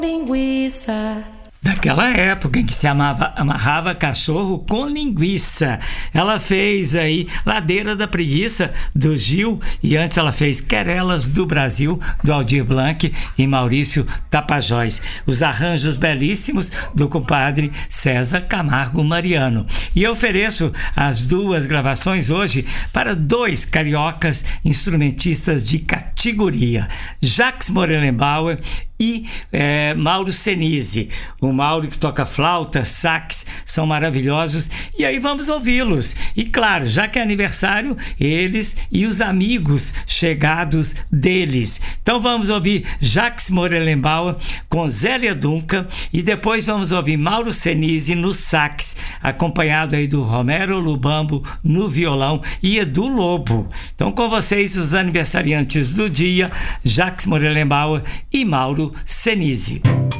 Linguiça. Daquela época em que se amarrava cachorro com linguiça. Ela fez aí Ladeira da Preguiça, do Gil, e antes ela fez Querelas do Brasil, do Aldir Blanc e Maurício Tapajós. Os arranjos belíssimos do compadre César Camargo Mariano. E eu ofereço as duas gravações hoje para dois cariocas instrumentistas de categoria, Jacques Morelenbauer e Mauro Senise. O Mauro, que toca flauta, sax, são maravilhosos, e aí vamos ouvi-los. E claro, já que é aniversário, eles e os amigos chegados deles. Então vamos ouvir Jacques Morelenbauer com Zélia Duncan, e depois vamos ouvir Mauro Senise no sax, acompanhado aí do Romero Lubambo no violão e Edu Lobo. Então com vocês os aniversariantes do dia, Jacques Morelenbauer e Mauro Senise.